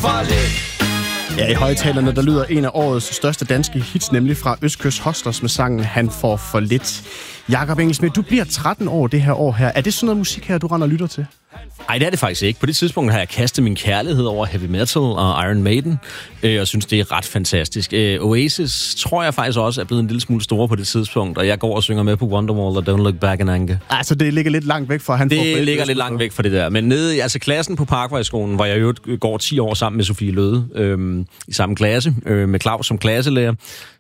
for lidt. Ja, i højtalerne, der lyder en af årets største danske hits, nemlig fra Østkyst Hustlers med sangen Han får for lidt. Jakob Engelsmidt, du bliver 13 år det her år her. Er det sådan noget musik her, du render og lytter til? Nej, det er det faktisk ikke. På det tidspunkt har jeg kastet min kærlighed over heavy metal og Iron Maiden, og synes, det er ret fantastisk. Oasis tror jeg faktisk også er blevet en lille smule store på det tidspunkt, og jeg går og synger med på Wonderwall og Don't Look Back in Anger. Altså, det ligger lidt langt væk fra han. Det ligger lidt langt væk fra det der. Men nede i klassen på Parkvejskolen, hvor jeg jo går 10 år sammen med Sofie Løde, i samme klasse, med Claus som klasselærer.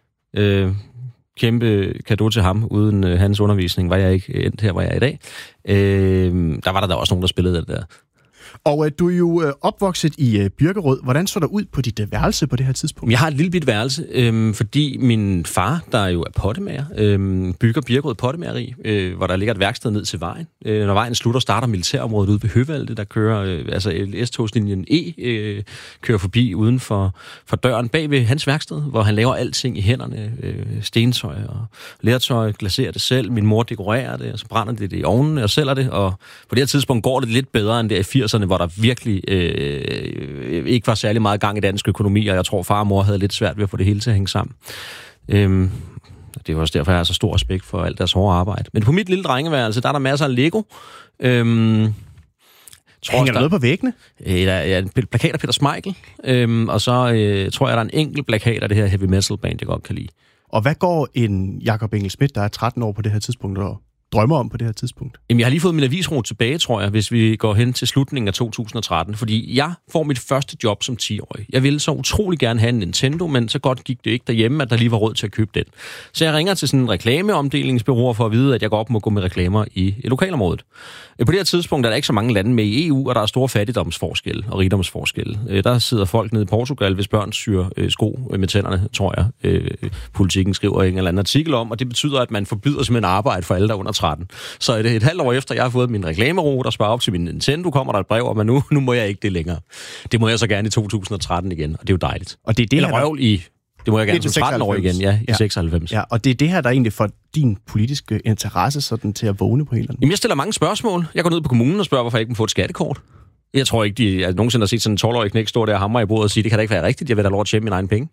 Kæmpe cadeau til ham. Uden hans undervisning var jeg ikke endt her, hvor jeg er i dag. Der var der også nogen, der spillede det der. Og du er jo opvokset i Birkerød. Hvordan så der ud på dit værelse på det her tidspunkt? Jeg har et lille bit værelse, fordi min far, der jo er pottemager, bygger Birkerød Pottemageri, hvor der ligger et værksted ned til vejen. Når vejen slutter, starter militærområdet ude ved Høvalde, der kører, S-togslinjen E, kører forbi uden for døren bag ved hans værksted, hvor han laver alting i hænderne, stentøj og lertøj, glaserer det selv. Min mor dekorerer det, og så brænder det i ovnen og sælger det, og på det her tidspunkt går det lidt bedre end der i 80'erne, hvor der virkelig ikke var særlig meget gang i dansk økonomi, og jeg tror, far og mor havde lidt svært ved at få det hele til at hænge sammen. Det var også derfor, jeg har så stor respekt for alt deres hårde arbejde. Men på mit lille drengeværelse, der er der masser af Lego. Hænger der noget på væggene? Der er en plakat af Peter Smeichel, og så tror jeg, der er en enkelt plakat af det her heavy metal band, jeg godt kan lide. Og hvad går en Jakob Engelsmidt, der er 13 år på det her tidspunkt, og drømmer om på det her tidspunkt? Jamen, jeg har lige fået min avisrute tilbage, tror jeg, hvis vi går hen til slutningen af 2013, fordi jeg får mit første job som 10-årig. Jeg ville så utrolig gerne have en Nintendo, men så godt gik det ikke derhjemme, at der lige var råd til at købe den. Så jeg ringer til sådan en reklameomdelingsbureau for at vide, at jeg godt må gå med reklamer i lokalområdet. På det her tidspunkt er der ikke så mange lande med i EU, og der er store fattigdomsforskelle og rigdomsforskelle. Der sidder folk nede i Portugal, hvis børn syr sko med tænderne, tror jeg. Politikken skriver en eller anden artikel om, og det betyder, at man forbyder simpelthen arbejde for alle, der under 13. Så et halvt år efter, jeg har fået min reklamero, der sparer op til min Nintendo, kommer der et brev om, at nu må jeg ikke det længere. Det må jeg så gerne i 2013 igen, og det er jo dejligt. Og det er det eller røvl i... Det må jeg gerne som 13 år igen, ja, i 96. Ja, og det er det her, der egentlig får din politiske interesse sådan til at vågne på en eller anden. Jamen, jeg stiller mange spørgsmål. Jeg går ned på kommunen og spørger, hvorfor jeg ikke må få et skattekort. Jeg tror ikke, at nogensinde har set sådan en 12-årig knæk stå der og hamre i bordet og sige, det kan da ikke være rigtigt, jeg vil da lov at tjene mine egne penge.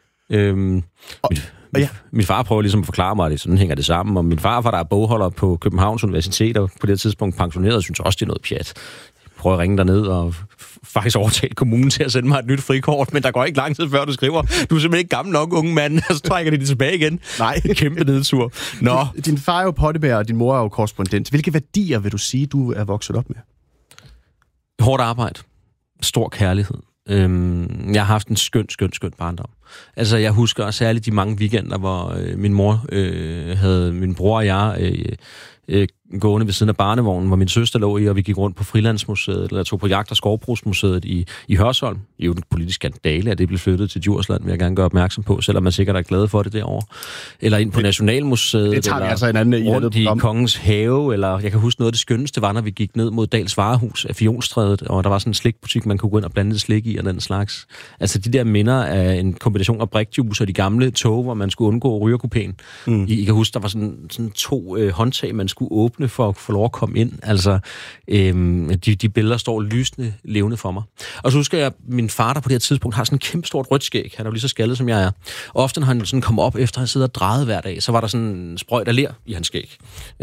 Min far prøver ligesom at forklare mig, at sådan hænger det sammen, og min farfar, der er bogholder på Københavns Universitet, og på det tidspunkt pensioneret, synes også, det er noget pjat. Jeg prøver at ringe derned og faktisk overtale kommunen til at sende mig et nyt frikort, men der går ikke lang tid før, du skriver, du er simpelthen ikke gammel nok, unge mand, og så trækker de det tilbage igen. Nej. Kæmpe nedtur. Nå. Din far er jo pottebærer, og din mor er jo korrespondent. Hvilke værdier vil du sige, du er vokset op med? Hårdt arbejde. Stor kærlighed. Jeg har haft en skøn barndom. Altså, jeg husker særligt de mange weekender, hvor min mor havde min bror og jeg gående ved siden af barnevognen, hvor min søster lå i, og vi gik rundt på Frilandsmuseet, eller tog på Jagt- og Skovbrugsmuseet i Hørsholm. Det er jo en politisk skandale, at det blev flyttet til Djursland, vil jeg gerne gøre opmærksom på, selvom man sikkert er glad for det derovre. Eller ind på Nationalmuseet, det tager eller altså en anden rundt i Kongens Have, eller jeg kan huske noget af det skønneste var, når vi gik ned mod Dals Varehus af Fionstrædet, og der var sådan en slikbutik, man kunne gå ind og blande slik i, og den slags. Altså de der minder af en kombination af brikjuice og de gamle tog, hvor man skulle undgå rygerkupéen. I kan huske, der var sådan 2 håndtag, man skulle åbne for at få lov at komme ind. Altså, de billeder står lysende levende for mig. Og så husker jeg, at min far, der på det her tidspunkt har sådan en kæmpe stort rødt skæg. Han er jo lige så skaldet, som jeg er. Og ofte, når han sådan kom op, efter at have siddet og drejet hver dag, så var der sådan en sprøjt af ler i hans skæg.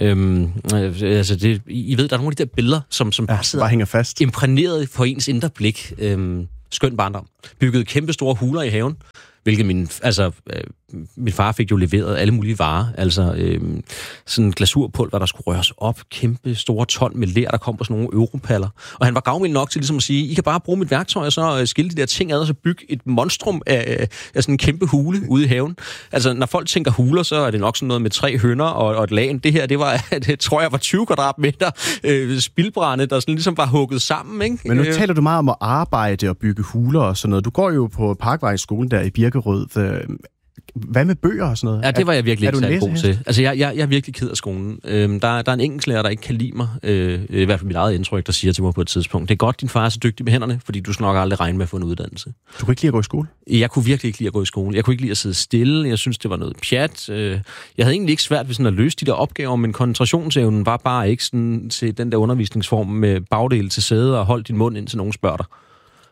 I ved, der er nogle af de der billeder, som bare sidder hænger fast. Imprægneret for ens indre blik. Skøn barndom. Byggede kæmpe store huler i haven, hvilket min far fik jo leveret alle mulige varer. Altså sådan glasurpulver, der skulle røres op. Kæmpe store ton med ler, der kom på sådan nogle europaller. Og han var gavmild nok til ligesom at sige, I kan bare bruge mit værktøj, og så skille de der ting ad, og så bygge et monstrum af sådan en kæmpe hule ude i haven. Altså, når folk tænker huler, så er det nok sådan noget med 3 høner og et lagen. Det her, det tror jeg var 20 kvadratmeter spildbrænde, der sådan ligesom var hugget sammen, ikke? Men nu taler du meget om at arbejde og bygge huler og sådan noget. Du går jo på Parkvejskolen der i Birkerød. Hvad med bøger og sådan noget? Ja, det var jeg virkelig ikke særlig god til. Altså, jeg er virkelig ked af skolen. Der er en engelsklærer, der ikke kan lide mig. I hvert fald mit eget indtryk, der siger til mig på et tidspunkt. Det er godt, din far er så dygtig med hænderne, fordi du skal nok aldrig regne med at få en uddannelse. Du kunne ikke lide at gå i skole? Jeg kunne virkelig ikke lide at gå i skole. Jeg kunne ikke lide at sidde stille. Jeg synes, det var noget pjat. Jeg havde egentlig ikke svært ved sådan at løse de der opgaver, men koncentrationsevnen var bare ikke sådan til den der undervisningsform med bagdel til sæde og hold din mund, indtil nogen spørger dig.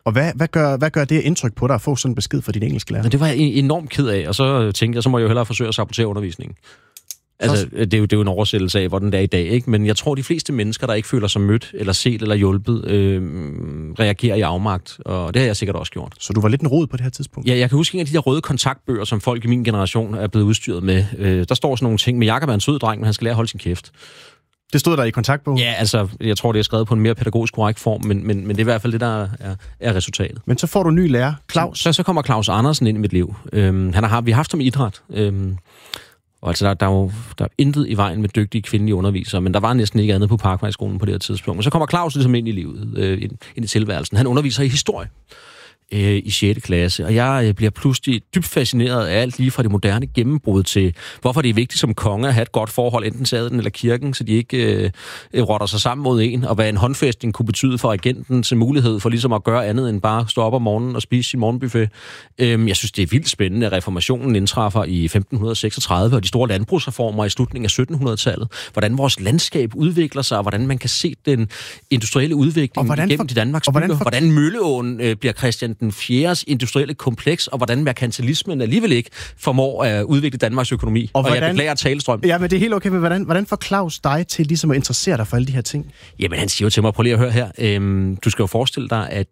Og hvad gør det indtryk på dig at få sådan en besked fra din engelsklærer? Det var jeg enormt ked af, og så tænkte jeg, så må jeg jo hellere forsøge at sabotere undervisningen. Altså, det er jo en oversættelse af, hvordan det er i dag, ikke? Men jeg tror, de fleste mennesker, der ikke føler sig mødt, eller set, eller hjulpet, reagerer i afmagt, og det har jeg sikkert også gjort. Så du var lidt en rod på det her tidspunkt? Ja, jeg kan huske en af de der røde kontaktbøger, som folk i min generation er blevet udstyret med. Der står sådan nogle ting med, Jakob er en sød dreng, men han skal lære at holde sin kæft. Det stod der i kontaktbogen? Ja, altså, jeg tror, det er skrevet på en mere pædagogisk korrekt form, men det er i hvert fald det, der er resultatet. Men så får du en ny lærer, Claus. Så kommer Claus Andersen ind i mit liv. Vi har haft ham i idræt. Og altså, der er intet i vejen med dygtige kvindelige undervisere, men der var næsten ikke andet på Parkvejskolen på det her tidspunkt. Men så kommer Claus ligesom ind i livet, ind i tilværelsen. Han underviser i historie i 6. klasse, og jeg bliver pludselig dybt fascineret af alt lige fra det moderne gennembrud til, hvorfor det er vigtigt som konge at have et godt forhold enten til adelen eller kirken, så de ikke rotter sig sammen mod en, og hvad en håndfæstning kunne betyde for regentens mulighed for ligesom at gøre andet end bare stå op om morgenen og spise sin morgenbuffet. Jeg synes, det er vildt spændende, at reformationen indtræffer i 1536, og de store landbrugsreformer i slutningen af 1700-tallet. Hvordan vores landskab udvikler sig, og hvordan man kan se den industrielle udvikling gennem de Danmarks byer. Hvordan Mølleåen bliver Christian den 4. industrielle kompleks, og hvordan merkantilismen alligevel ikke formår at udvikle Danmarks økonomi. Og jeg beklager talestrøm. Ja, men det er helt okay, men hvordan får Claus dig til ligesom at interessere dig for alle de her ting? Jamen, han siger jo til mig, prøv lige at høre her. Du skal jo forestille dig, at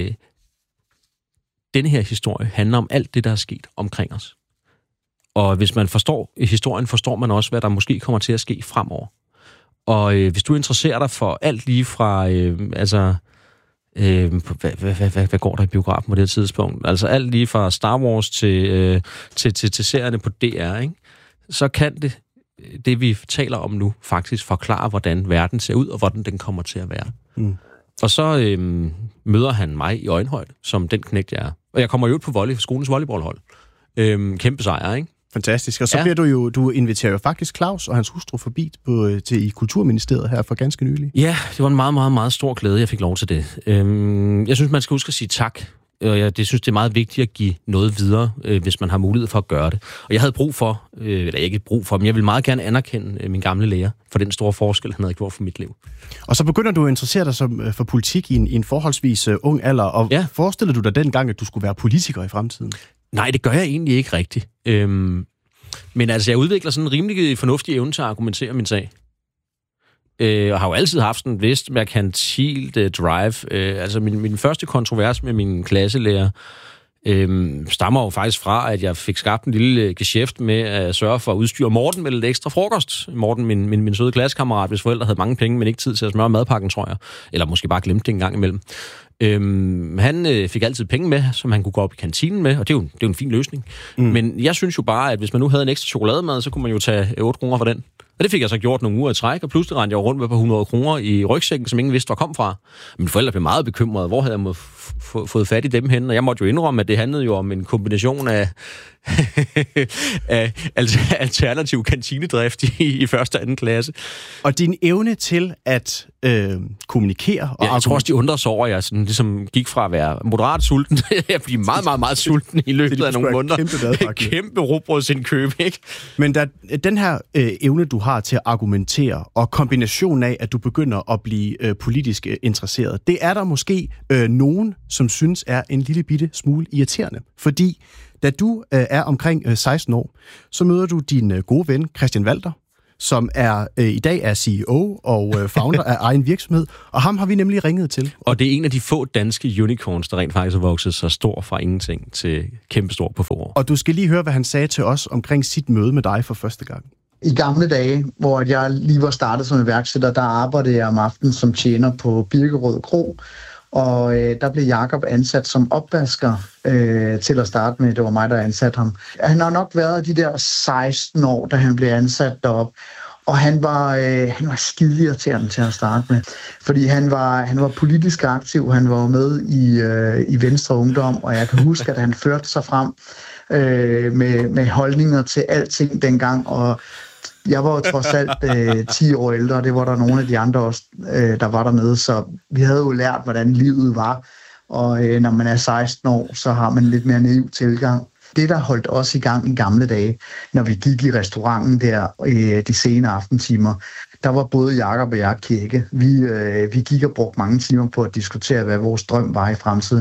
denne her historie handler om alt det, der er sket omkring os. Og hvis man forstår historien, forstår man også, hvad der måske kommer til at ske fremover. Og hvis du interesserer dig for alt lige fra, hvad går der i biografen på det her tidspunkt? Altså alt lige fra Star Wars til serierne på DR, ikke? Så kan det, vi taler om nu, faktisk forklare, hvordan verden ser ud, og hvordan den kommer til at være. Mm. Og så møder han mig i øjenhøjde, som den knægt jeg er. Og jeg kommer jo ud på skolens volleyballhold. Kæmpe sejr, ikke? Fantastisk. Og så bliver du inviterer jo faktisk Claus og hans hustru forbi i Kulturministeriet her for ganske nylig. Ja, det var en meget, meget, meget stor glæde, jeg fik lov til det. Jeg synes, man skal huske at sige tak. Og jeg synes, det er meget vigtigt at give noget videre, hvis man har mulighed for at gøre det. Og jeg havde brug for, eller ikke brug for, men jeg vil meget gerne anerkende min gamle lærer for den store forskel, han havde gjort for mit liv. Og så begynder du at interessere dig for politik i en forholdsvis ung alder. Og forestiller du dig dengang, at du skulle være politiker i fremtiden? Nej, det gør jeg egentlig ikke rigtigt. Men altså, jeg udvikler sådan en rimelig fornuftig evne til at argumentere min sag. Og har jo altid haft sådan en vist merkantilt drive. Altså, min første kontrovers med min klasselærer stammer jo faktisk fra, at jeg fik skabt en lille geschæft med at sørge for at udstyre Morten med lidt ekstra frokost. Morten, min søde klassekammerat, hvis forældre havde mange penge, men ikke tid til at smøre madpakken, tror jeg. Eller måske bare glemte det en gang imellem. Han fik altid penge med, som han kunne gå op i kantinen med, og det er jo en fin løsning. Men jeg synes jo bare, at hvis man nu havde en ekstra chokolademad, så kunne man jo tage 8 kroner for den. Og det fik jeg så gjort nogle uger i træk, og pludselig rendte jeg rundt med på 100 kroner i rygsækken, som ingen vidste, hvor kom fra. Mine forældre blev meget bekymrede, hvor havde jeg fået fat i dem henne, og jeg måtte jo indrømme, at det handlede jo om en kombination af alternativ kantinedrift i første og anden klasse. Og din evne til at kommunikere og jeg tror også, de undrer sig over, at jeg sådan, ligesom gik fra at være moderat sulten, at blive meget, meget, meget sulten i løbet af nogle måneder. Kæmpe rugbrødsindkøb, ikke? Men den her evne, du har til at argumentere, og kombinationen af, at du begynder at blive politisk interesseret, det er der måske nogen, som synes er en lille bitte smule irriterende. Fordi da du er omkring 16 år, så møder du din gode ven, Christian Walter, som i dag er CEO og founder af egen virksomhed, og ham har vi nemlig ringet til. Og det er en af de få danske unicorns, der rent faktisk har vokset så stor fra ingenting til kæmpestor på få år. Og du skal lige høre, hvad han sagde til os omkring sit møde med dig for første gang. I gamle dage, hvor jeg lige var startet som iværksætter, der arbejdede jeg om aftenen som tjener på Birkerød Kro, og der blev Jakob ansat som opvasker til at starte med. Det var mig, der ansatte ham. Han har nok været de der 16 år, da han blev ansat deroppe. Og han var skideirriterende til at starte med. Fordi han var politisk aktiv. Han var med i Venstre Ungdom, og jeg kan huske, at han førte sig frem med holdninger til alting dengang. Og jeg var jo trods alt 10 år ældre, og det var der nogle af de andre også, der var dernede. Så vi havde jo lært, hvordan livet var. Og når man er 16 år, så har man lidt mere naiv tilgang. Det, der holdt os i gang i gamle dage, når vi gik i restauranten der de sene aftentimer, der var både Jakob og jeg kække. Vi gik og brugte mange timer på at diskutere, hvad vores drøm var i fremtiden.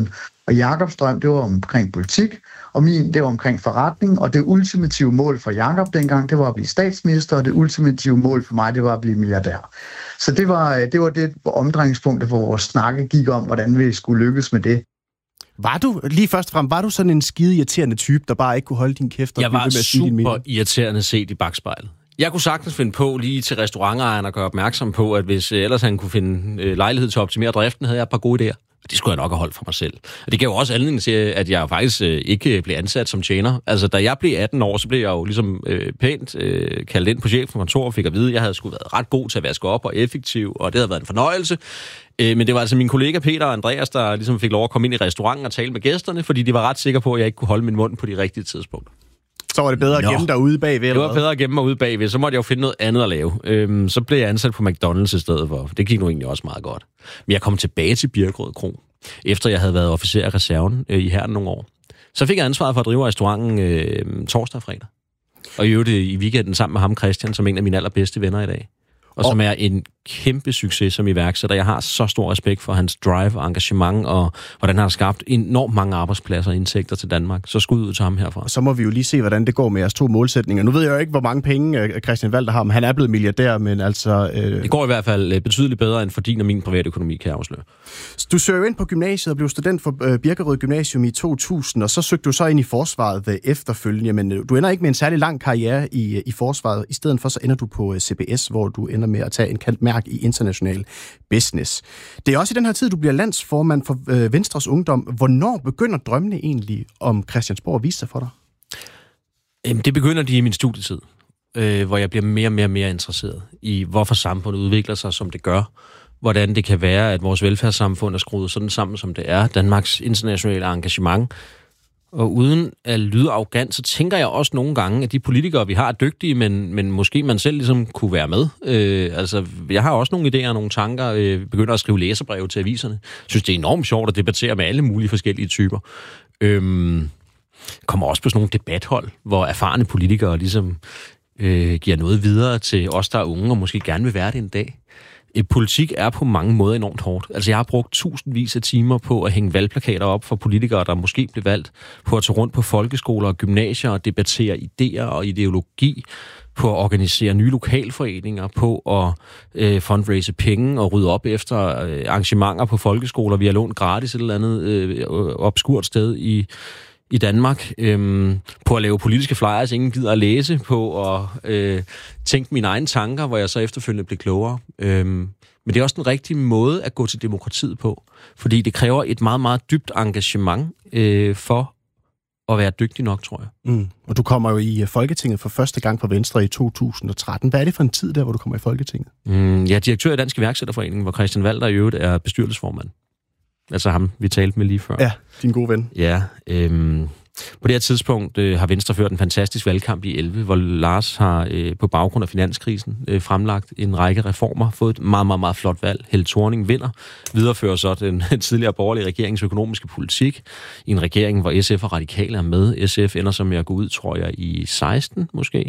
Og Jakobs drøm, det var omkring politik, og min, det var omkring forretning, og det ultimative mål for Jakob dengang, det var at blive statsminister, og det ultimative mål for mig, det var at blive milliardær. Så det var det omdrejningspunktet, hvor vores snakke gik om, hvordan vi skulle lykkes med det. Var du sådan en skide irriterende type, der bare ikke kunne holde din kæft? Og jeg var super irriterende set i bagspejlet. Jeg kunne sagtens finde på lige til restaurantejeren og gøre opmærksom på, at hvis ellers han kunne finde lejlighed til at optimere driften, havde jeg et par gode idéer. Det skulle jeg nok have holdt for mig selv. Og det gav jo også anledning til, at jeg faktisk ikke blev ansat som tjener. Altså, da jeg blev 18 år, så blev jeg jo ligesom pænt kaldt ind på chefkontor og fik at vide, at jeg havde sgu været ret god til at vaske op og effektiv, og det havde været en fornøjelse. Men det var altså min kollega Peter og Andreas, der ligesom fik lov at komme ind i restauranten og tale med gæsterne, fordi de var ret sikre på, at jeg ikke kunne holde min mund på de rigtige tidspunkter. Så var det bedre at gemme dig ude bagved? Det var bedre at gemme mig ude bagved. Så måtte jeg jo finde noget andet at lave. Så blev jeg ansat på McDonald's i stedet for. Det gik nu egentlig også meget godt. Men jeg kom tilbage til Birkerød Kro, efter jeg havde været officer af reserven i Hæren nogle år. Så fik jeg ansvaret for at drive restauranten torsdag og fredag. Og i øvrigt i weekenden sammen med ham, Christian, som en af mine allerbedste venner i dag. Og som er en kæmpe succes som iværksætter. Jeg har så stor respekt for hans drive og engagement, og hvordan han har skabt enormt mange arbejdspladser og indtægter til Danmark. Så skud ud til ham herfra. Så må vi jo lige se, hvordan det går med jeres 2 målsætninger. Nu ved jeg jo ikke, hvor mange penge Christian Walter har, men han er blevet milliardær, men altså... Det går i hvert fald betydeligt bedre end for din og min private økonomi, kan jeg afsløre. Du søger jo ind på gymnasiet og blev student for Birkerød Gymnasium i 2000, og så søgte du så ind i forsvaret efterfølgende, men du ender ikke med en særlig lang karriere i forsvaret. I stedet for så ender du på CBS, hvor du ender med at tage en kantmærke i international business. Det er også i den her tid, du bliver landsformand for Venstres Ungdom. Hvornår begynder drømmene egentlig om Christiansborg at vise sig for dig? Det begynder de i min studietid, hvor jeg bliver mere og mere interesseret i, hvorfor samfundet udvikler sig, som det gør. Hvordan det kan være, at vores velfærdssamfund er skruet sådan sammen, som det er. Danmarks internationale engagement. Og uden at lyde arrogant, så tænker jeg også nogle gange, at de politikere, vi har, er dygtige, men måske man selv ligesom kunne være med. Jeg har også nogle idéer og nogle tanker. Begynder at skrive læserbreve til aviserne. Jeg synes, det er enormt sjovt at debattere med alle mulige forskellige typer. Kommer også på sådan nogle debathold, hvor erfarne politikere ligesom giver noget videre til os, der er unge, og måske gerne vil være det en dag. Politik er på mange måder enormt hårdt. Altså, jeg har brugt tusindvis af timer på at hænge valgplakater op for politikere, der måske blev valgt, på at tage rundt på folkeskoler og gymnasier og debattere idéer og ideologi, på at organisere nye lokalforeninger, på at fundraise penge og rydde op efter arrangementer på folkeskoler. Vi har lånt gratis et eller andet obskurt sted i Danmark, på at lave politiske flyers, ingen gider at læse, på at tænke mine egne tanker, hvor jeg så efterfølgende blev klogere. Men det er også den rigtige måde at gå til demokratiet på, fordi det kræver et meget, meget dybt engagement for at være dygtig nok, tror jeg. Og du kommer jo i Folketinget for første gang for Venstre i 2013. Hvad er det for en tid der, hvor du kommer i Folketinget? Jeg er direktør i Dansk Iværksætterforening, hvor Christian Walter i øvrigt er bestyrelsesformand. Altså ham, vi talte med lige før. Ja, din gode ven. Ja, på det her tidspunkt har Venstre ført en fantastisk valgkamp i 11, hvor Lars har på baggrund af finanskrisen fremlagt en række reformer, fået et meget, meget, meget flot valg. Helle Thorning vinder, viderefører så den tidligere borgerlige regerings økonomiske politik i en regering, hvor SF og Radikale er med. SF ender så med at gå ud, tror jeg, i 16 måske.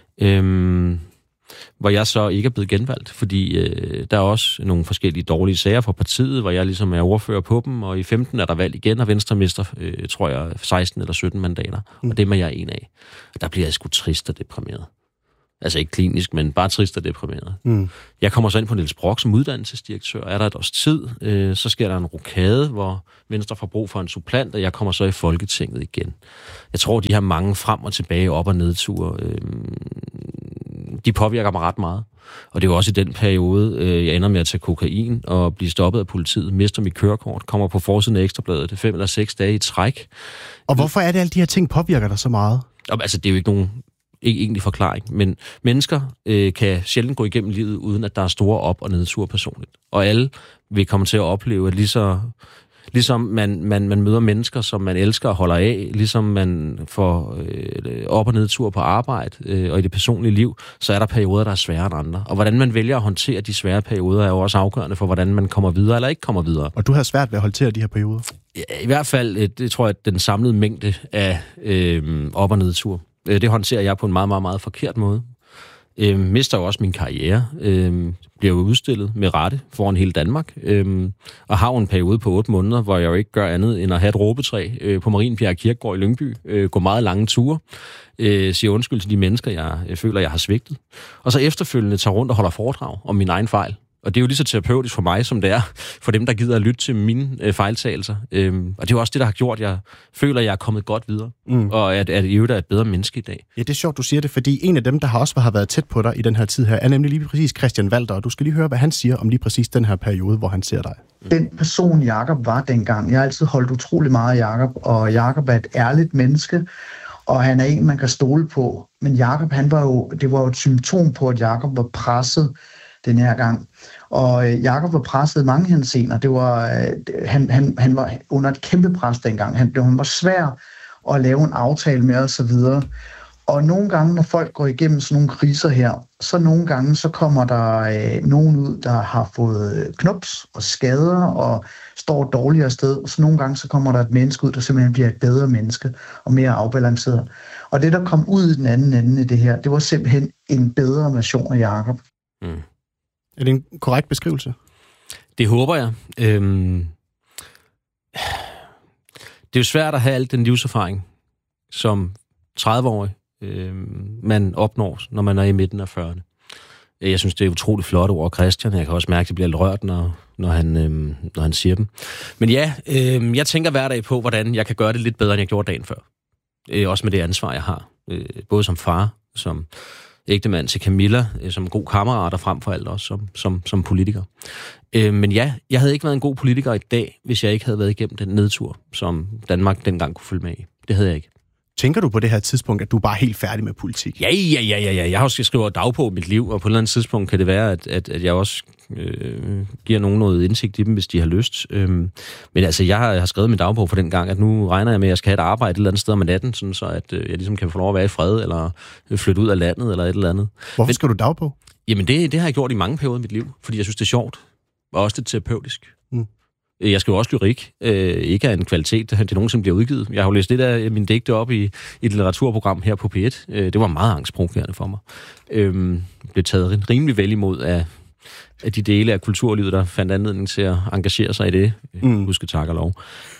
Hvor jeg så ikke er blevet genvalgt, fordi der er også nogle forskellige dårlige sager for partiet, hvor jeg ligesom er ordfører på dem, og i 15 er der valg igen, og Venstre mister, tror jeg, 16 eller 17 mandater, og dem er jeg en af. Og der bliver jeg sgu trist og deprimeret. Altså ikke klinisk, men bare trist og deprimeret. Jeg kommer så ind på Niels Brock som uddannelsesdirektør, er der et års tid, så sker der en rokade, hvor Venstre får brug for en supplant, og jeg kommer så i Folketinget igen. Jeg tror, de har mange frem og tilbage, op- og nedture. De påvirker mig ret meget. Og det er jo også i den periode, jeg ender med at tage kokain og blive stoppet af politiet, mister mit kørekort, kommer på forsiden af Ekstrabladet 5 eller 6 dage i træk. Og hvorfor er det, alle de her ting påvirker dig så meget? Altså, det er jo ikke nogen egentlig forklaring, men mennesker kan sjældent gå igennem livet, uden at der er store op- og nedture personligt. Og alle vil komme til at opleve, at ligesom man møder mennesker, som man elsker og holder af, ligesom man får op- og nedtur på arbejde og i det personlige liv, så er der perioder, der er sværere end andre. Og hvordan man vælger at håndtere de svære perioder, er jo også afgørende for, hvordan man kommer videre eller ikke kommer videre. Og du har svært ved at håndtere de her perioder? Ja, i hvert fald, det tror jeg, at den samlede mængde af op- og nedtur. Det håndterer jeg på en meget, meget, meget forkert måde. Mister jo også min karriere. Bliver jo udstillet med rette foran hele Danmark. Og har jo en periode på 8 måneder, hvor jeg jo ikke gør andet end at have et råbetræ på Marienbjerg Kirkegård i Lyngby. Gå meget lange ture. Siger undskyld til de mennesker, jeg føler, jeg har svigtet. Og så efterfølgende tager rundt og holder foredrag om min egen fejl. Og det er jo lige så terapeutisk for mig, som det er for dem, der gider at lytte til mine fejltagelser. Og det er jo også det, der har gjort, at jeg føler, at jeg er kommet godt videre. Og at i øvrigt er et bedre menneske i dag. Ja, det er sjovt, du siger det, fordi en af dem, der har været tæt på dig i den her tid her, er nemlig lige præcis Christian Walter. Og du skal lige høre, hvad han siger om lige præcis den her periode, hvor han ser dig. Den person, Jakob var dengang, jeg har altid holdt utrolig meget af Jakob, og Jakob er et ærligt menneske, og han er en, man kan stole på. Men Jakob, det var jo et symptom på, at Jakob var presset den her gang. Og Jakob var presset i mange henseender. Det var, han var under et kæmpe pres dengang. Han var svær at lave en aftale med og så videre. Og nogle gange, når folk går igennem sådan nogle kriser her, så nogle gange, så kommer der nogen ud, der har fået knups og skader og står dårligere sted. Og så nogle gange, så kommer der et menneske ud, der simpelthen bliver et bedre menneske og mere afbalanceret. Og det, der kom ud i den anden ende i det her, det var simpelthen en bedre version af Jakob. Er det en korrekt beskrivelse? Det håber jeg. Det er jo svært at have al den livserfaring, som 30-årig man opnår, når man er i midten af 40'erne. Jeg synes, det er utroligt flot over Christian. Jeg kan også mærke, at det bliver lidt rørt, når han siger dem. Men ja, jeg tænker hver dag på, hvordan jeg kan gøre det lidt bedre, end jeg gjorde dagen før. Også med det ansvar, jeg har. Både som far, som ægtemand til Camilla, som god kammerat og frem for alt også som politiker. Men ja, jeg havde ikke været en god politiker i dag, hvis jeg ikke havde været igennem den nedtur, som Danmark dengang kunne følge med i. Det havde jeg ikke. Tænker du på det her tidspunkt, at du er bare helt færdig med politik? Ja. Jeg har også skrevet dagbog i mit liv, og på et eller andet tidspunkt kan det være, at jeg også giver nogen noget indsigt i dem, hvis de har lyst. Men altså, jeg har skrevet min dagbog for den gang, at nu regner jeg med, at jeg skal have et arbejde et eller andet sted om natten, sådan så at jeg ligesom kan få lov at være i fred, eller flytte ud af landet, eller et eller andet. Hvorfor skal du dagbog? Jamen, det har jeg gjort i mange perioder i mit liv, fordi jeg synes, det er sjovt, og også det terapeutisk. Jeg skriver også lyrik, ikke af en kvalitet, det nogensinde bliver udgivet. Jeg har jo læst lidt af mine digte op i et litteraturprogram her på P1. Det var meget angstprovokerende for mig. Blev taget rimelig vel imod af de dele af kulturlivet, der fandt anledning til at engagere sig i det. Huske tak og lov.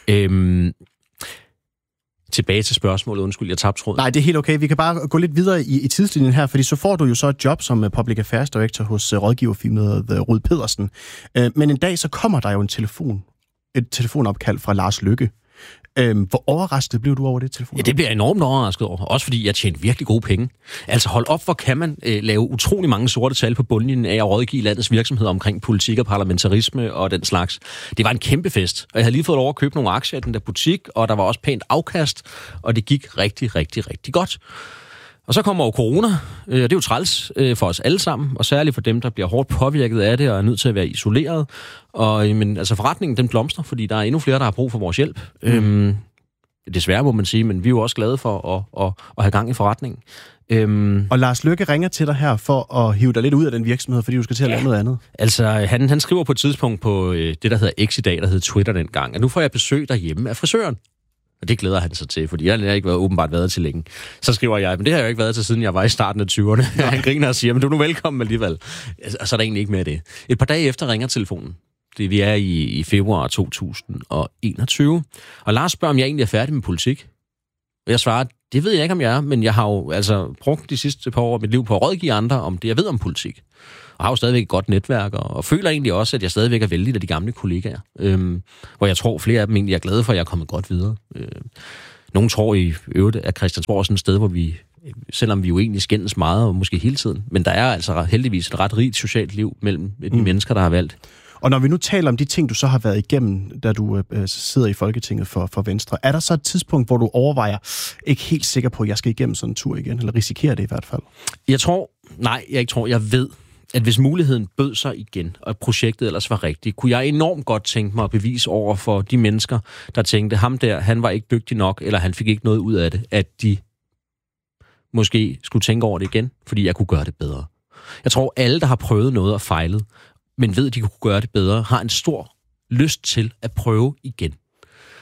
Tilbage til spørgsmålet. Undskyld, jeg tabte tråden. Nej, det er helt okay. Vi kan bare gå lidt videre i tidslinjen her, fordi så får du jo så et job som Public Affairs Director hos rådgiverfirmaet Rud Pedersen. Men en dag så kommer der jo et telefonopkald fra Lars Løkke. Hvor overrasket blev du over det telefon? Ja, det bliver jeg enormt overrasket over. Også fordi jeg tjente virkelig gode penge. Altså hold op, hvor kan man lave utrolig mange sorte tal på bundlinjen af at rådgive landets virksomheder omkring politik og parlamentarisme og den slags. Det var en kæmpe fest. Og jeg havde lige fået lov at købe nogle aktier i den der butik, og der var også pænt afkast, og det gik rigtig, rigtig, rigtig godt. Og så kommer jo corona. Det er jo træls for os alle sammen, og særligt for dem, der bliver hårdt påvirket af det og er nødt til at være isoleret. Og men altså forretningen, den blomstrer, fordi der er endnu flere, der har brug for vores hjælp. Desværre må man sige, men vi er jo også glade for at have gang i forretningen. Og Lars Løkke ringer til dig her for at hive dig lidt ud af den virksomhed, fordi du skal til at lave noget andet. Altså, han skriver på et tidspunkt på det, der hedder X i dag, der hedder Twitter dengang, at nu får jeg besøg derhjemme af frisøren. Og det glæder han sig til, fordi jeg har ikke åbenbart været til længe. Så skriver jeg, men det har jeg jo ikke været til, siden jeg var i starten af 20'erne. Han griner og siger, men du er nu velkommen alligevel. Og så er der egentlig ikke mere af det. Et par dage efter ringer telefonen. Vi er i februar 2021. Og Lars spørger, om jeg egentlig er færdig med politik. Og jeg svarer, det ved jeg ikke, om jeg er, men jeg har jo altså brugt de sidste par år af mit liv på at rådgive andre om det, jeg ved om politik. Og har jo stadigvæk et godt netværk, og føler egentlig også, at jeg stadigvæk er vældig af de gamle kollegaer. Hvor jeg tror, flere af dem egentlig er glade for, at jeg er kommet godt videre. Nogle tror i øvrigt, at Christiansborg er sådan et sted, hvor vi, selvom vi jo egentlig skændes meget, og måske hele tiden, men der er altså heldigvis et ret rigt socialt liv mellem de mennesker, der har valgt. Og når vi nu taler om de ting, du så har været igennem, da du sidder i Folketinget for Venstre, er der så et tidspunkt, hvor du overvejer, ikke helt sikker på, at jeg skal igennem sådan en tur igen, eller risikerer det i hvert fald? Jeg ved, at hvis muligheden bød sig igen, og projektet ellers var rigtigt, kunne jeg enormt godt tænke mig at bevise over for de mennesker, der tænkte, ham der, han var ikke dygtig nok, eller han fik ikke noget ud af det, at de måske skulle tænke over det igen, fordi jeg kunne gøre det bedre. Jeg tror, alle, der har prøvet noget og fejlet, men ved, at de kunne gøre det bedre, har en stor lyst til at prøve igen.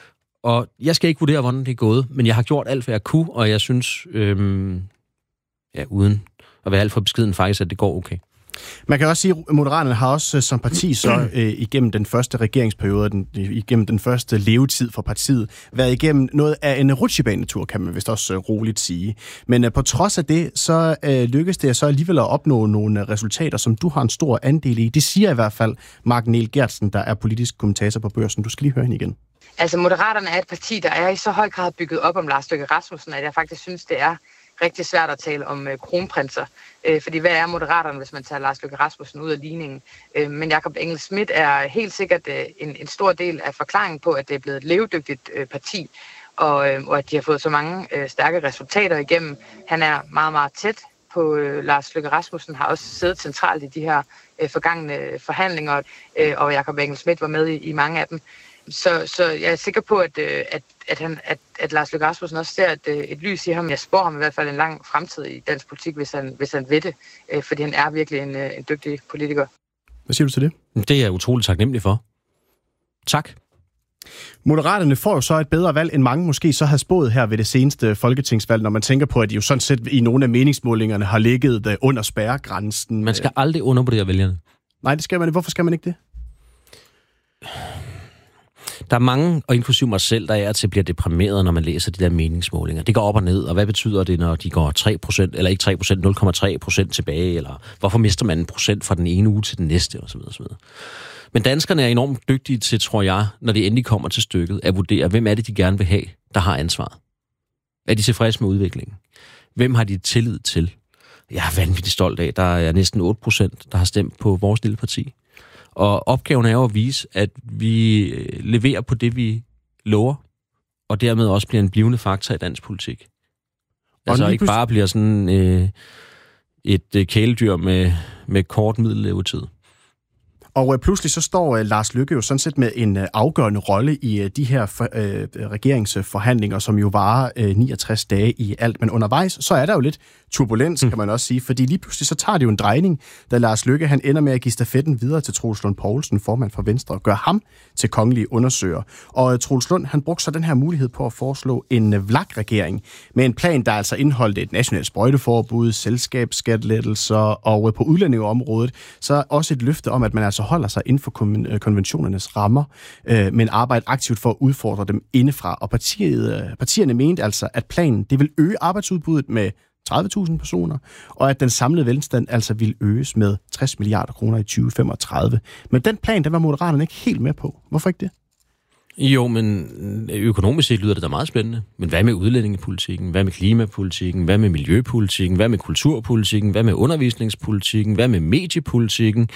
Og jeg skal ikke vurdere, hvordan det er gået, men jeg har gjort alt, hvad jeg kunne, og jeg synes, uden at være alt for beskeden faktisk, at det går okay. Man kan også sige, at Moderaterne har også som parti så igennem den første regeringsperiode, igennem den første levetid for partiet, været igennem noget af en rutsjebanetur, kan man vist også roligt sige. Men på trods af det, så lykkes det så alligevel at opnå nogle resultater, som du har en stor andel i. Det siger i hvert fald Mark Niel Geertsen, der er politisk kommentator på Børsen. Du skal lige høre hende igen. Altså Moderaterne er et parti, der er i så høj grad bygget op om Lars Løkke Rasmussen, at jeg faktisk synes, det er rigtig svært at tale om kronprinser. Fordi hvad er Moderaterne, hvis man tager Lars Løkke Rasmussen ud af ligningen? Men Jakob Engel-Schmidt er helt sikkert en stor del af forklaringen på, at det er blevet et levedygtigt parti, og at de har fået så mange stærke resultater igennem. Han er meget, meget tæt på Lars Løkke Rasmussen, har også siddet centralt i de her forgangne forhandlinger, og Jakob Engel-Schmidt var med i mange af dem. Så jeg er sikker på, at Lars Løkke Rasmussen også ser et lys i ham. Jeg spår ham i hvert fald en lang fremtid i dansk politik, hvis han ved det, fordi han er virkelig en dygtig politiker. Hvad siger du til det? Det er jeg utroligt taknemmelig for. Tak. Moderaterne får jo så et bedre valg, end mange måske så har spået her ved det seneste folketingsvalg, når man tænker på, at de jo sådan set i nogle af meningsmålingerne har ligget under spærregrænsen. Man skal aldrig undervurdere vælgerne. Nej, det skal man. Hvorfor skal man ikke det? Der er mange, og inklusive mig selv, der er til at blive deprimeret, når man læser de der meningsmålinger. Det går op og ned, og hvad betyder det, når de går 3%, eller ikke 3%, 0,3% tilbage, eller hvorfor mister man 1% fra den ene uge til den næste, osv. Men danskerne er enormt dygtige til, tror jeg, når det endelig kommer til stykket, at vurdere, hvem er det, de gerne vil have, der har ansvaret. Er de tilfredse med udviklingen? Hvem har de tillid til? Jeg er vanvittigt stolt af, der er næsten 8%, der har stemt på vores lille parti. Og opgaven er jo at vise, at vi leverer på det, vi lover, og dermed også bliver en blivende faktor i dansk politik. Altså ikke bare bliver sådan et kæledyr med kort middellevetid. Og pludselig så står Lars Løkke jo sådan set med en afgørende rolle i de her regeringsforhandlinger, som jo varer 69 dage i alt. Men undervejs, så er der jo lidt turbulens, kan man også sige, fordi lige pludselig så tager det jo en drejning, da Lars Løkke han ender med at give stafetten videre til Troels Lund Poulsen, formand for Venstre, og gør ham til kongelig undersøger. Og Troels Lund, han brugte så den her mulighed på at foreslå en VLAK-regering med en plan, der altså indeholdt et nationalt sprøjteforbud, selskabsskattelettelser og på udlændingeområdet, så også et løfte om, at man altså holder sig inden for konventionernes rammer, men arbejder aktivt for at udfordre dem indefra. Og partierne mente altså, at planen det vil øge arbejdsudbuddet med 30.000 personer, og at den samlede velstand altså vil øges med 60 milliarder kroner i 2035. Men den plan, den var Moderaterne ikke helt med på. Hvorfor ikke det? Jo, men økonomisk set lyder det da meget spændende. Men hvad med udlændingepolitikken? Hvad med klimapolitikken? Hvad med miljøpolitikken? Hvad med kulturpolitikken? Hvad med undervisningspolitikken? Hvad med mediepolitikken?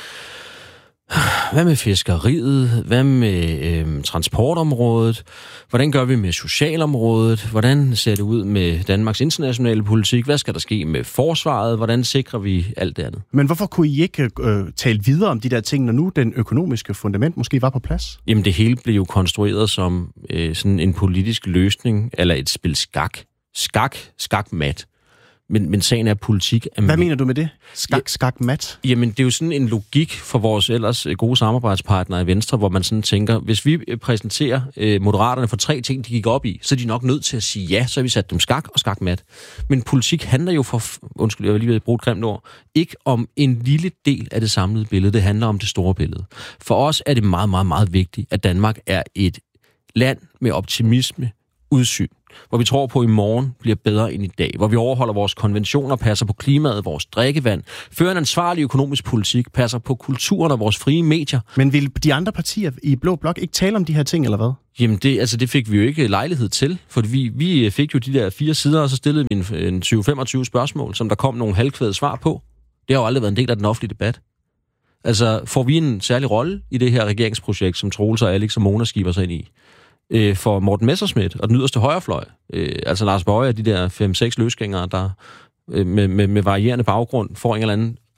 Hvad med fiskeriet? Hvad med transportområdet? Hvordan gør vi med socialområdet? Hvordan ser det ud med Danmarks internationale politik? Hvad skal der ske med forsvaret? Hvordan sikrer vi alt det andet? Men hvorfor kunne I ikke tale videre om de der ting, når nu den økonomiske fundament måske var på plads? Jamen det hele blev jo konstrueret som sådan en politisk løsning, eller et spil skak. Skak-mat. Men sagen er politik. Hvad mener du med det? Skak-mat? Jamen, det er jo sådan en logik for vores ellers gode samarbejdspartnere i Venstre, hvor man sådan tænker, hvis vi præsenterer Moderaterne for 3 ting, de gik op i, så er de nok nødt til at sige ja, så har vi sat dem skak og skak-mat. Men politik handler jo jeg vil lige ved bruge et grimt ord, ikke om en lille del af det samlede billede, det handler om det store billede. For os er det meget, meget, meget vigtigt, at Danmark er et land med optimisme, udsyn, hvor vi tror på, at i morgen bliver bedre end i dag, hvor vi overholder vores konventioner, passer på klimaet, vores drikkevand, fører en ansvarlig økonomisk politik, passer på kulturen og vores frie medier. Men vil de andre partier i Blå Blok ikke tale om de her ting, eller hvad? Jamen, det fik vi jo ikke lejlighed til, for vi fik jo de der 4 sider, og så stillede vi en 20-25 spørgsmål, som der kom nogle halvkvæde svar på. Det har jo aldrig været en del af den offentlige debat. Altså, får vi en særlig rolle i det her regeringsprojekt, som Troels og Alex og Mona skiber sig ind i? For Morten Messerschmidt og den yderste højrefløj, altså Lars Boje og de der 5-6 løsgængere, der med varierende baggrund får en eller anden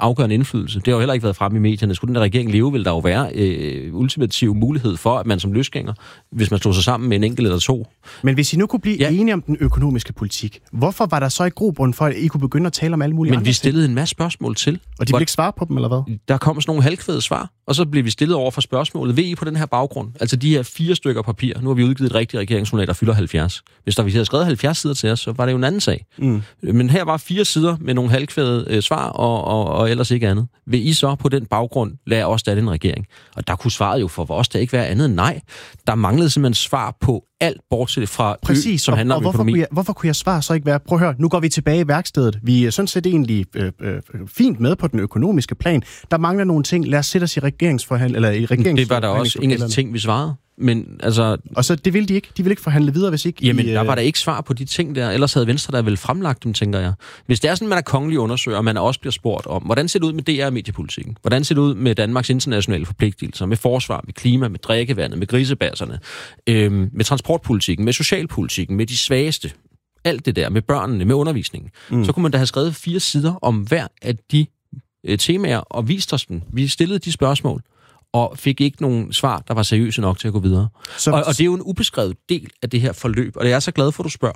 afgørende indflydelse. Det har jo heller ikke været fremme i medierne. Skulle den der regering leve, vil der jo være ultimativ mulighed for, at man som løsgænger, hvis man slår sig sammen med en enkelt eller to. Men hvis I nu kunne blive enige om den økonomiske politik, hvorfor var der så ikke grobund for, at I kunne begynde at tale om alle mulige andre ting? Men vi stillede en masse spørgsmål til. Og de ville ikke svare på dem, eller hvad? Der kom sådan nogle halvkvæde svar, og så blev vi stillet over for spørgsmålet. Ved I på den her baggrund? Altså de her 4 stykker papir. Nu har vi udgivet et rigtigt regeringsgrundlag, der fylder 70. Hvis vi havde skrevet 70 sider til os, så var det jo en anden sag. Men her var 4 sider med nogle halvkvæde svar, og ellers ikke andet. Vil I så på den baggrund lade os danne en regering? Og der kunne svaret jo for os da ikke være andet end nej. Der manglede simpelthen svar på alt bortset fra præcis, som handler om økonomi. Hvorfor kunne jeg svare så ikke være, prøv at høre, nu går vi tilbage i værkstedet. Vi er sådan set egentlig fint med på den økonomiske plan. Der mangler nogle ting. Lad os sætte os i regeringsforhandling. Det var der også ingen af de ting, vi svarede. Men altså... Og så det ville de ikke. De ville ikke forhandle videre, hvis ikke... Jamen, der var der ikke svar på de ting der. Ellers havde Venstre der vel fremlagt dem, tænker jeg. Hvis det er sådan, man er kongelig undersøger, og man også bliver spurgt om, hvordan ser det ud med DR og mediepolitikken? Hvordan ser det ud med Danmarks internationale forpligtelser? Med forsvar, med klima, med drikkevandet, med grisebasserne, med transportpolitikken, med socialpolitikken, med de svageste. Alt det der, med børnene, med undervisningen. Så kunne man da have skrevet 4 sider om hver af de temaer og vist os dem. Vi stillede de spørgsmål og fik ikke nogen svar, der var seriøse nok til at gå videre. Og det er jo en ubeskrevet del af det her forløb, og det er jeg så glad for, at du spørger.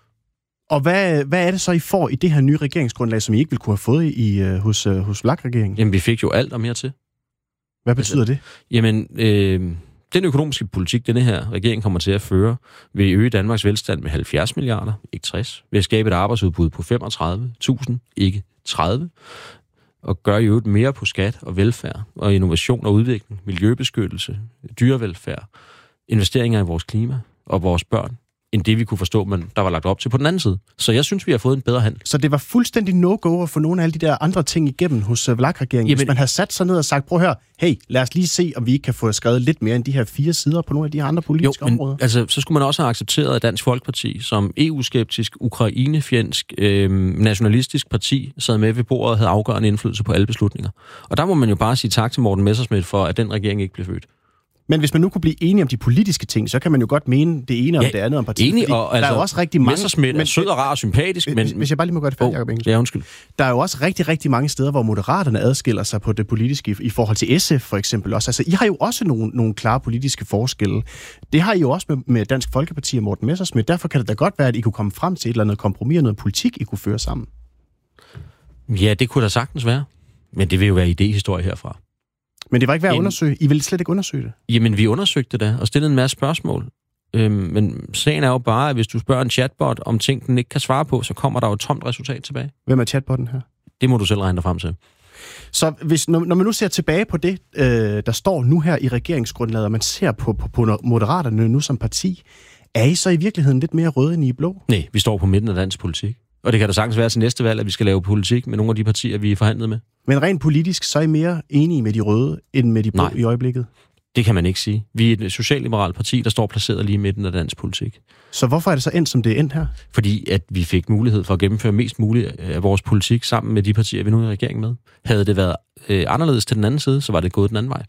Og hvad er det så, I får i det her nye regeringsgrundlag, som I ikke ville kunne have fået hos VLAK-regeringen? Jamen, vi fik jo alt og mere til. Hvad betyder det? Jamen, den økonomiske politik, denne her regering kommer til at føre, vil øge Danmarks velstand med 70 milliarder, ikke 60. Vil skabe et arbejdsudbud på 35.000, ikke 30. Og gør jo mere på skat og velfærd og innovation og udvikling, miljøbeskyttelse, dyrevelfærd, investeringer i vores klima og vores børn, end det vi kunne forstå, men der var lagt op til på den anden side. Så jeg synes, vi har fået en bedre handel. Så det var fuldstændig no-go at få nogle af alle de der andre ting igennem hos VLAK-regeringen. Hvis man havde sat sig ned og sagt, prøv at høre, hey, lad os lige se, om vi ikke kan få skrevet lidt mere end de her 4 sider på nogle af de her andre politiske områder. Altså, så skulle man også have accepteret, at Dansk Folkeparti som EU-skeptisk, ukrainefjendsk, nationalistisk parti sad med ved bordet og havde afgørende indflydelse på alle beslutninger. Og der må man jo bare sige tak til Morten Messerschmidt for, at den regering ikke blev født. Men hvis man nu kunne blive enige om de politiske ting, så kan man jo godt mene det ene om det andet om partiet. Enig, og altså, der er jo også rigtig mange... Messerschmidt er sød og rar og sympatisk, men... Hvis jeg bare lige må gøre det færdigt, Jacob Engels. Ja, undskyld. Der er jo også rigtig, rigtig mange steder, hvor Moderaterne adskiller sig på det politiske, i forhold til SF for eksempel også. Altså, I har jo også nogle klare politiske forskelle. Det har I jo også med Dansk Folkeparti og Morten Messerschmidt. Derfor kan det da godt være, at I kunne komme frem til et eller andet kompromis og noget politik, I kunne føre sammen. Ja, det kunne da sagtens være. Men det vil jo være idéhistorie herfra. Men det var ikke værd at undersøge. I ville slet ikke undersøge det. Jamen, vi undersøgte det og stillede en masse spørgsmål. Men sagen er jo bare, at hvis du spørger en chatbot om ting, den ikke kan svare på, så kommer der jo et tomt resultat tilbage. Hvem er chatbotten her? Det må du selv regne dig frem til. Så når man nu ser tilbage på det, der står nu her i regeringsgrundlaget, og man ser på Moderaterne nu som parti, er I så i virkeligheden lidt mere røde end I blå? Nej, vi står på midten af dansk politik. Og det kan da sagtens være til næste valg, at vi skal lave politik med nogle af de partier, vi er forhandlet med. Men rent politisk, så er I mere enige med de røde, end med de blå i øjeblikket? Det kan man ikke sige. Vi er et socialliberalt parti, der står placeret lige i midten af dansk politik. Så hvorfor er det så endt, som det er endt her? Fordi at vi fik mulighed for at gennemføre mest muligt af vores politik sammen med de partier, vi nu er i regering med. Havde det været anderledes til den anden side, så var det gået den anden vej.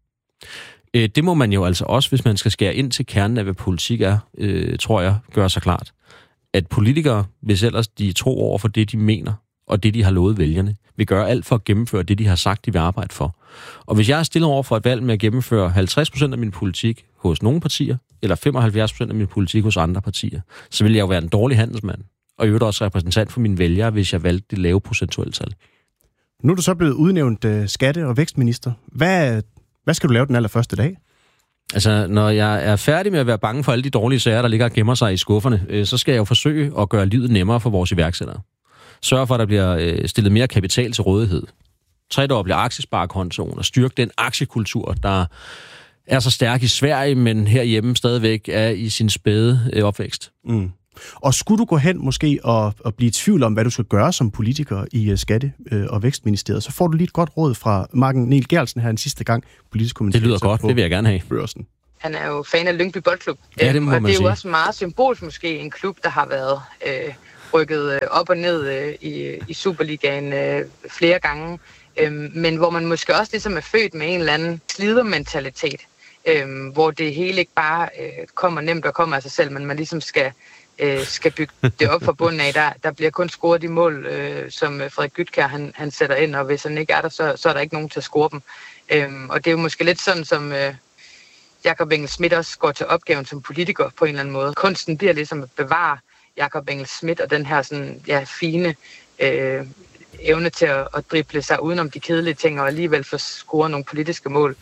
Det må man jo altså også, hvis man skal skære ind til kernen af, hvad politik er, tror jeg, gør sig klart. At politikere, hvis ellers de er tro over for det, de mener, og det, de har lovet vælgerne, vil gøre alt for at gennemføre det, de har sagt, de vil arbejde for. Og hvis jeg er stillet over for et valg med at gennemføre 50% af min politik hos nogle partier, eller 75% af min politik hos andre partier, så vil jeg jo være en dårlig handelsmand, og i øvrigt også repræsentant for mine vælgere, hvis jeg valgte det lave procentuelle tal. Nu er du så blevet udnævnt skatte- og vækstminister. Hvad skal du lave den allerførste dag? Altså, når jeg er færdig med at være bange for alle de dårlige sager, der ligger og gemmer sig i skufferne, så skal jeg jo forsøge at gøre livet nemmere for vores iværksættere. Sørge for, at der bliver stillet mere kapital til rådighed. 3-doble aktiesparekontoen og styrke den aktiekultur, der er så stærk i Sverige, men herhjemme stadigvæk er i sin spæde opvækst. Mm. Og skulle du gå hen måske og blive i tvivl om, hvad du skal gøre som politiker i Skatte- og Vækstministeriet, så får du lige et godt råd fra Marken Niel Gertsen her en sidste gang, politisk kommentator. Det lyder godt, det vil jeg gerne have. Børsen. Han er jo fan af Lyngby Boldklub, ja, det må og man det er sige. jo også meget symbolsk måske en klub, der har været rykket op og ned i Superligaen flere gange, men hvor man måske også ligesom er født med en eller anden slidermentalitet. hvor det hele ikke bare kommer nemt og kommer af sig selv, men man ligesom skal bygge det op fra bunden af. Der bliver kun scoret de mål, som Frederik Gytkjær han sætter ind, og hvis han ikke er der, så er der ikke nogen til at score dem. Og det er jo måske lidt sådan, som Jakob Engel-Schmidt også går til opgaven som politiker på en eller anden måde. Kunsten bliver ligesom at bevare Jakob Engel-Schmidt og den her sådan, fine evne til at drible sig udenom de kedelige ting, og alligevel få scoret nogle politiske mål.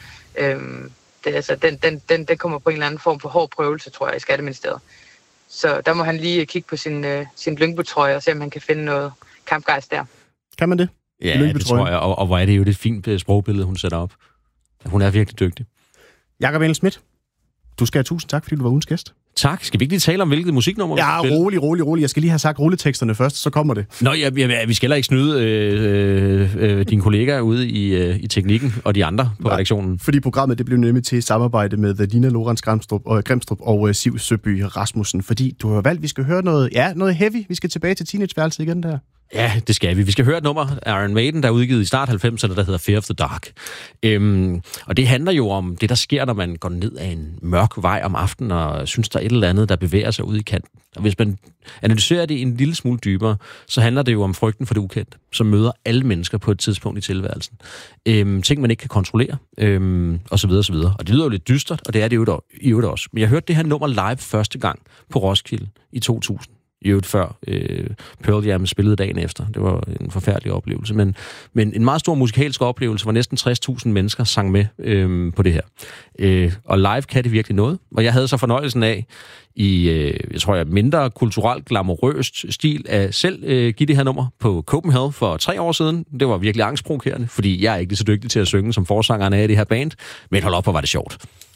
Den kommer på en eller anden form for hård prøvelse, tror jeg, i Skatteministeriet. Så der må han lige kigge på sin Lyngby-trøje og se, om han kan finde noget kampgejst der. Kan man det? Ja, det tror jeg. Og hvor er det jo et fint sprogbillede, hun sætter op. Hun er virkelig dygtig. Jakob Engel-Schmidt, du skal have tusind tak, fordi du var ugens gæst. Tak. Skal vi ikke lige tale om, hvilket musiknummer? Ja, rolig. Jeg skal lige have sagt rulleteksterne først, så kommer det. Nå, vi skal heller ikke snyde dine kollegaer ude i teknikken og de andre på redaktionen. Fordi programmet det blev nemlig til samarbejde med Lina Lorenz Grimstrup og Siv Søby Rasmussen. Fordi du har valgt, at vi skal høre noget heavy. Vi skal tilbage til teenageværelset igen der. Ja, det skal vi. Vi skal høre et nummer af Iron Maiden, der er udgivet i start 90'erne, der hedder Fear of the Dark. Og det handler jo om det, der sker, når man går ned ad en mørk vej om aftenen, og synes, der er et eller andet, der bevæger sig ud i kanten. Og hvis man analyserer det en lille smule dybere, så handler det jo om frygten for det ukendte, som møder alle mennesker på et tidspunkt i tilværelsen. Ting, man ikke kan kontrollere, og så videre, og så videre. Og det lyder jo lidt dystert, og det er det jo i øvrigt også. Men jeg hørte det her nummer live første gang på Roskilde i 2000. I øvrigt før Pearl Jam spillede dagen efter. Det var en forfærdelig oplevelse. Men en meget stor musikalsk oplevelse, hvor næsten 60.000 mennesker sang med på det her. Og live kan det virkelig noget. Og jeg havde så fornøjelsen af, jeg tror, mindre kulturelt glamourøst stil, at selv give det her nummer på Copenhagen for 3 år siden. Det var virkelig angstprovokerende, fordi jeg er ikke lige så dygtig til at synge, som forsangeren er i det her band. Men hold op, hvor var det sjovt.